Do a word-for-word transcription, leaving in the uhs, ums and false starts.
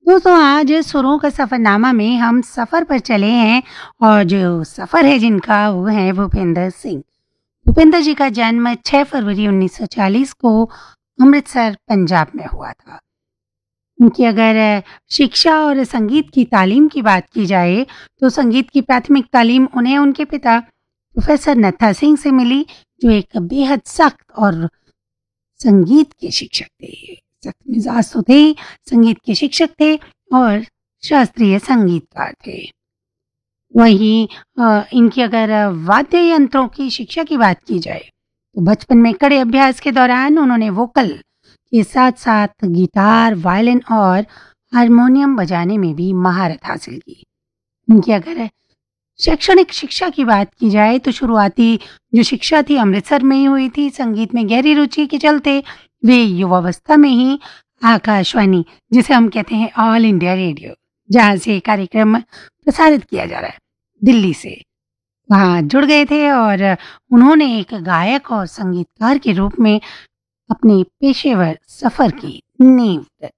दोस्तों आज सुरों का सफ़रनामा में हम सफ़र पर चले हैं और जो सफ़र है जिनका वो है भूपेंद्र सिंह। भूपेंद्र जी का जन्म छह फरवरी उन्नीस सौ चालीस को अमृतसर पंजाब में हुआ था। उनकी अगर शिक्षा और संगीत की तालीम की बात की जाए तो संगीत की प्राथमिक तालीम उन्हें उनके पिता प्रोफेसर नत्था सिंह से मिली, जो एक बेहद सख्त और संगीत के शिक्षक थे। सख्त मिजाज तो थे ही, संगीत के शिक्षक थे और शास्त्रीय संगीतकार थे। वहीं अ, इनकी अगर वाद्य यंत्रों की शिक्षा की बात की जाए तो बचपन में कड़े अभ्यास के दौरान उन्होंने वोकल के साथ साथ गिटार, वायलिन और हारमोनियम बजाने में भी महारत हासिल की। उनकी अगर शैक्षणिक शिक्षा की बात की जाए तो शुरुआती जो शिक्षा थी अमृतसर में ही हुई थी। संगीत में गहरी रुचि के चलते वे युवावस्था में ही आकाशवाणी, जिसे हम कहते हैं ऑल इंडिया रेडियो, जहाँ से कार्यक्रम प्रसारित किया जा रहा है दिल्ली से, वहाँ जुड़ गए थे और उन्होंने एक गायक और संगीतकार के रूप में अपने पेशेवर सफर की नींव